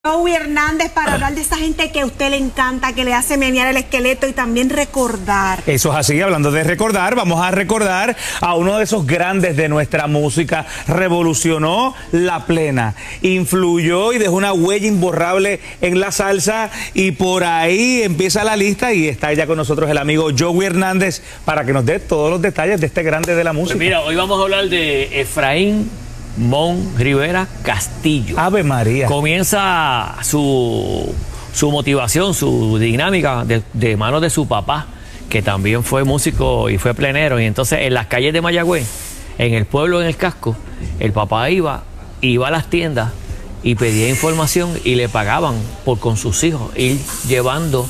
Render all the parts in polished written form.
Joey Hernández para hablar de esa gente que a usted le encanta, que le hace menear el esqueleto y también recordar. Eso es así, hablando de recordar, vamos a recordar a uno de esos grandes de nuestra música. Revolucionó la plena, influyó y dejó una huella imborrable en la salsa, y por ahí empieza la lista y está ya con nosotros el amigo Joey Hernández para que nos dé todos los detalles de este grande de la música. Pues mira, hoy vamos a hablar de Efraín Mon Rivera Castillo. Ave María. Comienza su motivación, su dinámica de manos de su papá, que también fue músico y fue plenero. Y entonces en las calles de Mayagüez, en el pueblo, en el casco, el papá iba a las tiendas y pedía información y le pagaban con sus hijos ir llevando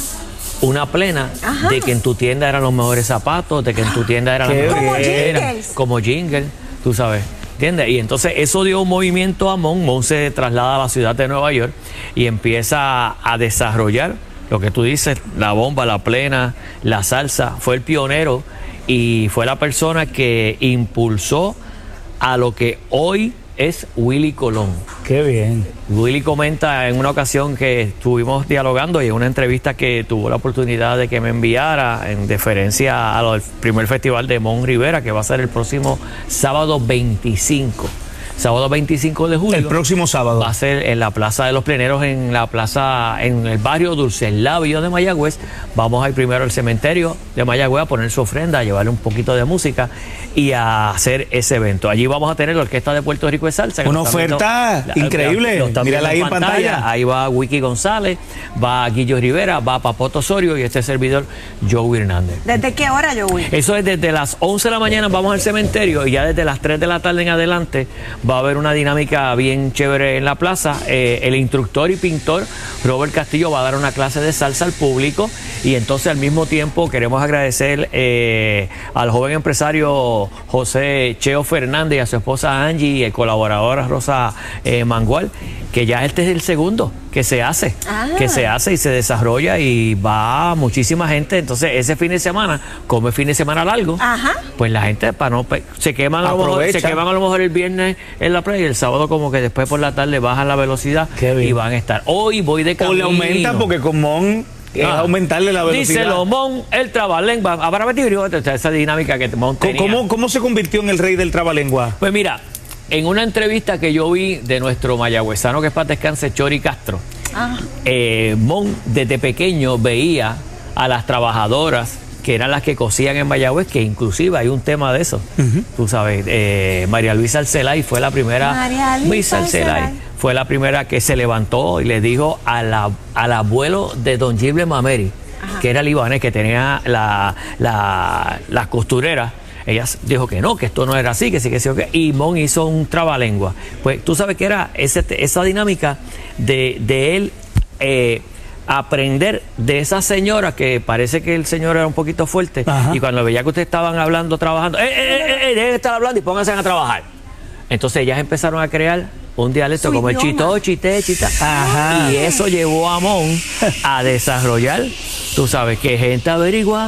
una plena. Ajá. De que en tu tienda eran los mejores zapatos, de que en tu tienda eran las mejores, como jingle, tú sabes. ¿Entiendes? Y entonces eso dio un movimiento a Mon. Mon se traslada a la ciudad de Nueva York y empieza a desarrollar lo que tú dices, la bomba, la plena, la salsa. Fue el pionero y fue la persona que impulsó a lo que hoy es Willy Colón. Qué bien. Willy comenta en una ocasión que estuvimos dialogando y en una entrevista que tuvo la oportunidad de que me enviara en deferencia al primer festival de Mon Rivera, que va a ser el próximo sábado 25. Sábado 25 de julio. El próximo sábado. Va a ser en la Plaza de los Pleneros, en el barrio Dulce Labio de Mayagüez. Vamos a ir primero al cementerio de Mayagüez a poner su ofrenda, a llevarle un poquito de música y a hacer ese evento. Allí vamos a tener la Orquesta de Puerto Rico de Salsa. Una oferta increíble. Mírala ahí en pantalla. Ahí va Wiki González, va Guillo Rivera, va Papoto Osorio y este servidor Joey Hernández. ¿Desde qué hora, Joey? Eso es desde las 11 de la mañana, vamos al cementerio, y ya desde las 3 de la tarde en adelante va a haber una dinámica bien chévere en la plaza. El instructor y pintor Robert Castillo va a dar una clase de salsa al público, y entonces al mismo tiempo queremos agradecer al joven empresario José Cheo Fernández y a su esposa Angie y el colaborador Rosa Mangual, que ya este es el segundo que se hace y se desarrolla y va muchísima gente. Entonces ese fin de semana, como es fin de semana largo, pues la gente se queman a lo mejor el viernes en la playa, y el sábado como que después por la tarde bajan la velocidad y van a estar. Hoy voy de camino. O le aumentan, porque con Mon es aumentarle la velocidad. Díselo, Mon, el trabalengua. Habrá metido esa dinámica que Mon tenía. ¿Cómo se convirtió en el rey del trabalengua? Pues mira, en una entrevista que yo vi de nuestro mayagüezano, que es para descanse, Chori Castro, Mon desde pequeño veía a las trabajadoras que eran las que cosían en Mayagüez, que inclusive hay un tema de eso. Tú sabes, María Luisa Arcelay fue la primera. Luisa Arcelay fue la primera que se levantó y le dijo al abuelo de don Gible Mameri, que era libanés, que tenía las costureras. Ella dijo que no, que esto no era así, que sí, que sí, okay. Y Mon hizo un trabalengua. Pues tú sabes que era esa dinámica de él aprender de esa señora, que parece que el señor era un poquito fuerte, y cuando veía que ustedes estaban hablando, trabajando, dejen de estar hablando y pónganse a trabajar. Entonces ellas empezaron a crear un dialecto como el chito, chité, chita. Y eso llevó a Mon a desarrollar, tú sabes, que gente averigua,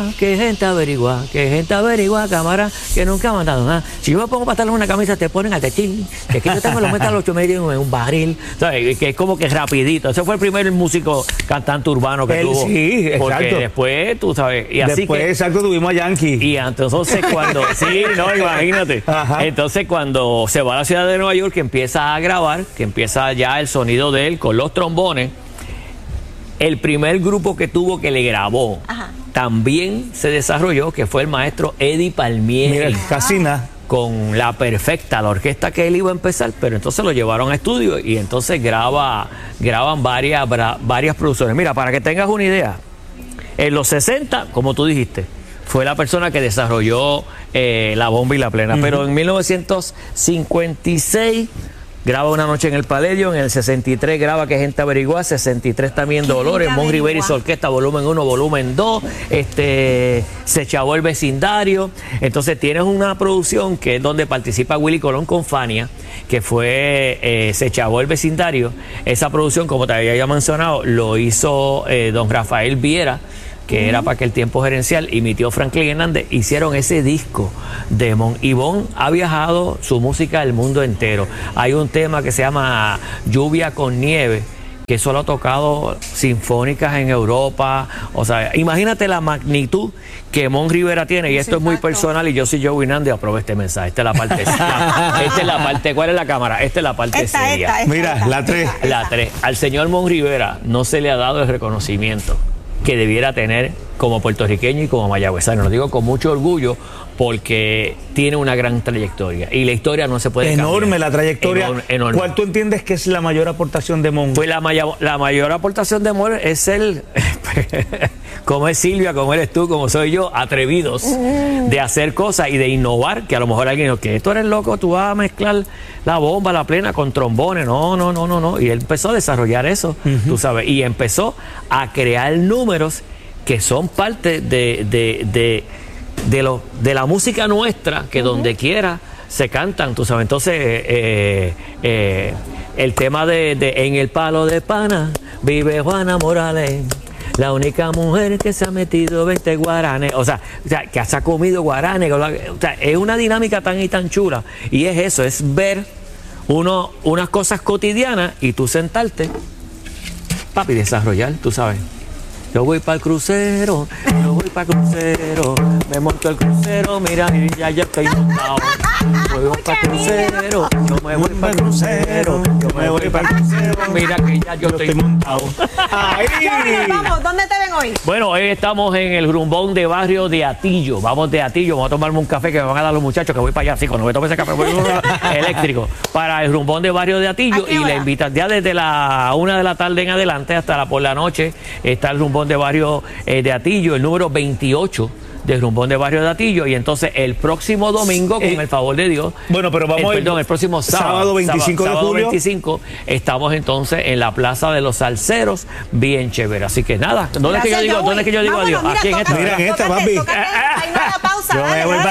cámara, que nunca ha mandado nada. Si yo me pongo pantalones en una camisa, te ponen al techín, que aquí yo tengo los metas a los 8 medios en un barril, ¿sabes? Que es como que rapidito. Ese fue el primer músico cantante urbano que tuvo. Sí, exacto. Porque después, tú sabes, y así después, exacto, tuvimos a Yankee. Y entonces cuando, imagínate. Entonces cuando se va a la ciudad de Nueva York, que empieza a grabar, que empieza ya el sonido de él con los trombones, el primer grupo que tuvo que le grabó también se desarrolló, que fue el maestro Eddie Palmieri. Mira, Casina. Con La Perfecta, la orquesta que él iba a empezar, pero entonces lo llevaron a estudio y entonces graban varias producciones. Mira, para que tengas una idea, en los 60, como tú dijiste, fue la persona que desarrolló la bomba y la plena, pero en 1956 graba Una noche en el Palladium, en el 63 graba Que gente averigua, 63 también Dolores, Mon Rivera y su orquesta, volumen 1, volumen 2, Se chavó el vecindario. Entonces tienes una producción que es donde participa Willy Colón con Fania, que fue Se chavó el vecindario. Esa producción, como te había mencionado, lo hizo don Rafael Viera, que era para aquel tiempo gerencial, y mi tío Franklin Hernández hicieron ese disco de Mon. Y Mon ha viajado su música al mundo entero. Hay un tema que se llama Lluvia con Nieve, que solo ha tocado sinfónicas en Europa. O sea, imagínate la magnitud que Mon Rivera tiene, y esto es muy personal, y yo soy Joe Winandi, aprovecho este mensaje. Esta es la parte esta es la parte, ¿cuál es la cámara? Esta es la parte seria. Mira, la 3. La 3. Al señor Mon Rivera no se le ha dado el reconocimiento que debiera tener como puertorriqueño y como mayagüezano. Lo digo con mucho orgullo porque tiene una gran trayectoria y la historia no se puede cambiar. Enorme la trayectoria. Enorme. ¿Cuál tú entiendes que es la mayor aportación de Mon? Pues la mayor aportación de Mon es el, como es Silvia, como eres tú, como soy yo, atrevidos de hacer cosas y de innovar, que a lo mejor alguien dice, que tú eres loco, tú vas a mezclar la bomba, la plena con trombones. No. Y él empezó a desarrollar eso, tú sabes, y empezó a crear números que son parte de la música nuestra, que donde quiera se cantan, tú sabes. Entonces, el tema de En el palo de pana vive Juana Morales, la única mujer que se ha metido 20 guaranes, o sea, que se ha comido guaranes. O sea, es una dinámica tan y tan chula, y es eso, es ver unas cosas cotidianas y tú sentarte, papi, desarrollar, tú sabes. Yo voy para el crucero, me monto el crucero, mira, ya estoy montado. Yo voy para el crucero, yo me voy para el crucero, mira que ya yo estoy montado. Vamos, ¿dónde te ven hoy? Bueno, hoy estamos en el rumbón de barrio de Atillo. Vamos de Atillo, vamos a tomarme un café que me van a dar los muchachos, que voy para allá. Sí, cuando me tome ese café voy eléctrico. Para el rumbón de barrio de Atillo, y le invitan ya desde la 1 de la tarde en adelante hasta por la noche. Está el rumbón de barrio de Atillo, el número 28 del rumbón de barrio de Atillo, y entonces el próximo domingo, con el favor de Dios, bueno, pero vamos el próximo sábado 25 de julio, 25, estamos entonces en la Plaza de los Salseros, bien chévere. Así que nada, ¿dónde es que yo digo adiós? Aquí en esta. Mira en esta, papi. Ahí no hay la pausa. Yo me voy